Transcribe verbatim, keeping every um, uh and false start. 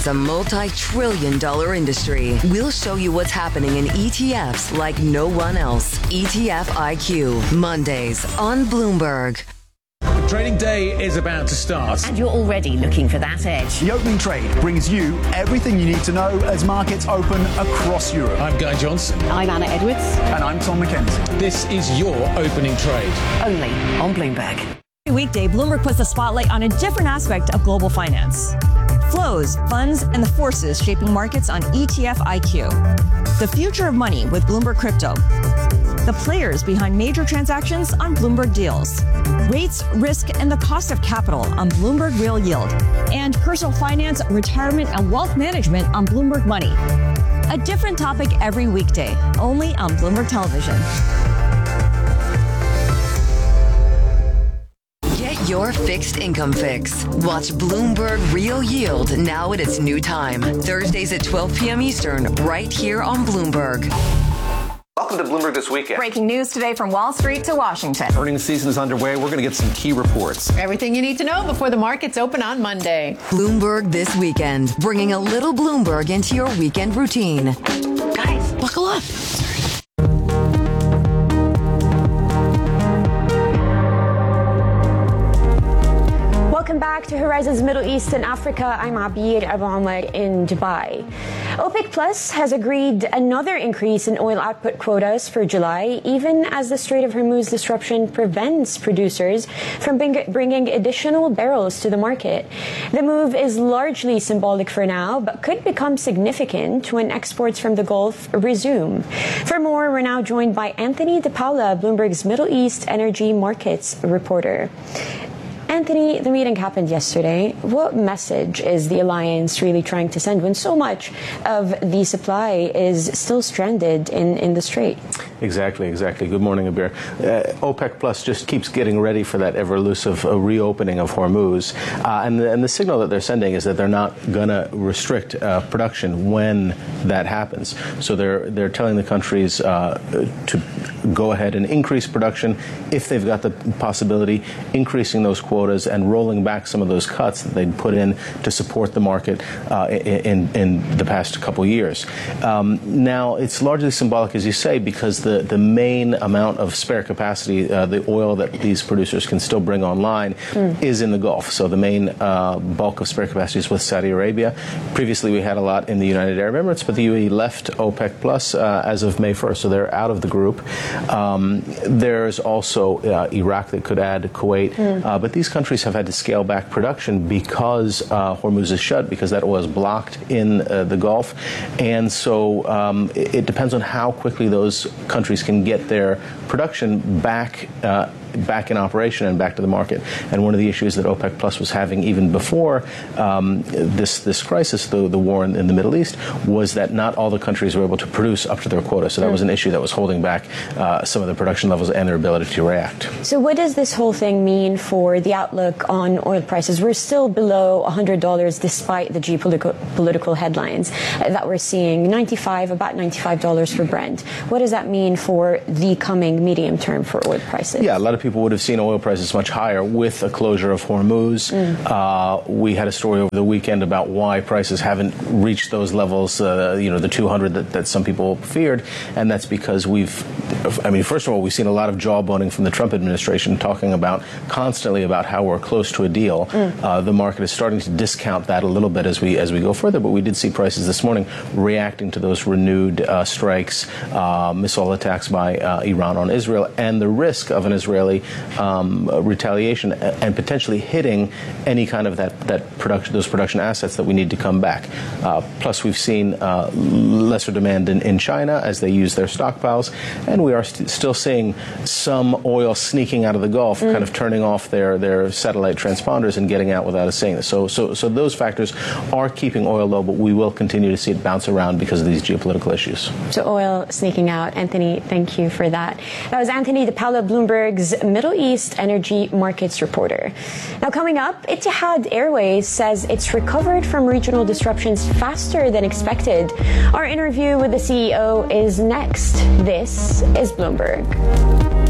is a multi-trillion dollar industry. We'll show you what's happening in E T Fs like no one else. E T F I Q, Mondays on Bloomberg. Trading day is about to start. And you're already looking for that edge. The opening trade brings you everything you need to know as markets open across Europe. I'm Guy Johnson. I'm Anna Edwards. And I'm Tom McKenzie. This is your opening trade. Only on Bloomberg. Every weekday, Bloomberg puts the spotlight on a different aspect of global finance. Flows, funds, and the forces shaping markets on E T F I Q. The future of money with Bloomberg Crypto. The players behind major transactions on Bloomberg Deals. Rates, risk, and the cost of capital on Bloomberg Real Yield. And personal finance, retirement, and wealth management on Bloomberg Money. A different topic every weekday, only on Bloomberg Television. Get your fixed income fix. Watch Bloomberg Real Yield now at its new time. Thursdays at twelve p.m. Eastern, right here on Bloomberg. Welcome to Bloomberg This Weekend. Breaking news today from Wall Street to Washington. Earnings season is underway. We're going to get some key reports. Everything you need to know before the markets open on Monday. Bloomberg This Weekend, bringing a little Bloomberg into your weekend routine. Guys, buckle up. Welcome back to Horizons Middle East and Africa. I'm Abir Abu Omar in Dubai. OPEC Plus has agreed another increase in oil output quotas for July, even as the Strait of Hormuz disruption prevents producers from bring, bringing additional barrels to the market. The move is largely symbolic for now, but could become significant when exports from the Gulf resume. For more, we're now joined by Anthony DePaula, Bloomberg's Middle East energy markets reporter. Anthony, the meeting happened yesterday. What message is the alliance really trying to send when so much of the supply is still stranded in, in the Strait? Exactly, exactly. Good morning, Abir. Uh, OPEC Plus just keeps getting ready for that ever-elusive uh, reopening of Hormuz. Uh, and, the, and the signal that they're sending is that they're not going to restrict uh, production when that happens. So they're, they're telling the countries uh, to go ahead and increase production if they've got the possibility, increasing those quotas and rolling back some of those cuts that they'd put in to support the market uh, in, in the past couple years. Um, now, it's largely symbolic, as you say, because the, the main amount of spare capacity, uh, the oil that these producers can still bring online, mm. is in the Gulf. So the main uh, bulk of spare capacity is with Saudi Arabia. Previously, we had a lot in the United Arab Emirates, but the U A E left OPEC Plus uh, as of May first, so they're out of the group. Um, there's also uh, Iraq that could add, Kuwait, mm. uh, but these countries have had to scale back production because uh, Hormuz is shut, because that oil is blocked in uh, the Gulf. And so um, it, it depends on how quickly those countries can get their production back uh, back in operation and back to the market. And one of the issues that OPEC Plus was having even before um, this this crisis, the, the war in, in the Middle East, was that not all the countries were able to produce up to their quota. So that mm. was an issue that was holding back uh, some of the production levels and their ability to react. So what does this whole thing mean for the outlook on oil prices? We're still below one hundred dollars despite the geopolitical political headlines that we're seeing. ninety-five, about ninety-five dollars for Brent. What does that mean for the coming medium term for oil prices? Yeah, a lot of people would have seen oil prices much higher with a closure of Hormuz. Mm. Uh, we had a story over the weekend about why prices haven't reached those levels, uh, you know, the two hundred that, that some people feared. And that's because we've, I mean, first of all, we've seen a lot of jawboning from the Trump administration talking about constantly about how we're close to a deal. Mm. Uh, the market is starting to discount that a little bit as we as we go further. But we did see prices this morning reacting to those renewed uh, strikes, uh, missile attacks by uh, Iran on Israel, and the risk of an Israeli Um, retaliation and potentially hitting any kind of that, that production, those production assets that we need to come back. Uh, plus, we've seen uh, lesser demand in, in China as they use their stockpiles, and we are st- still seeing some oil sneaking out of the Gulf, mm. kind of turning off their, their satellite transponders and getting out without us seeing this. So, so, so those factors are keeping oil low, but we will continue to see it bounce around because of these geopolitical issues. So oil sneaking out. Anthony, thank you for that. That was Anthony DePaula, Bloomberg's Middle East energy markets reporter. Now coming up, Etihad Airways says it's recovered from regional disruptions faster than expected. Our interview with the C E O is next. This is Bloomberg.